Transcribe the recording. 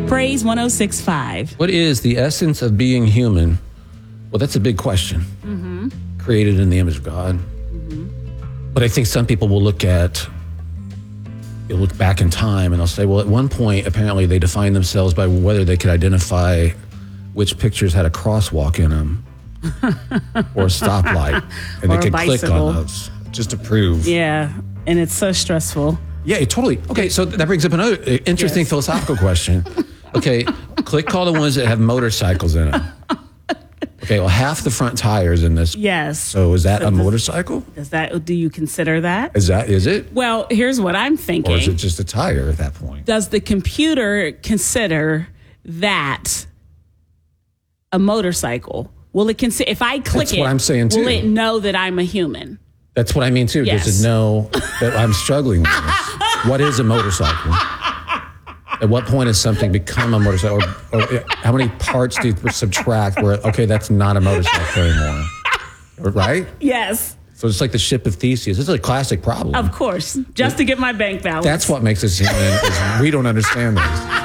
Praise 106.5. What is the essence of being human? Well, that's a big question. Created in the image of God. But I think some people will look back in time and they'll say, well, at one point, apparently they defined themselves by whether they could identify which pictures had a crosswalk in them or a stoplight. And Or they a could click bicycle. on those just to prove. Yeah, and it's so stressful. Yeah, totally. Okay, so that brings up another interesting Yes. philosophical question. Okay, click all the ones that have motorcycles in them. Okay, well, half the front tires in this. Yes. So is that a motorcycle? Do you consider that? Is it? Well, here's what I'm thinking. Or is it just a tire at that point? Does the computer consider that a motorcycle? Will it consider, if I click That's what I'm saying, too. will it know that I'm a human? That's what I mean too. Yes. Does it know that I'm struggling with this? What is a motorcycle? At what point does something become a motorcycle? Or how many parts do you subtract where, okay, that's not a motorcycle anymore? Right? Yes, So it's like the ship of Theseus. This is a classic problem. of course. Just to get my bank balance. That's what makes us human, is we don't understand this.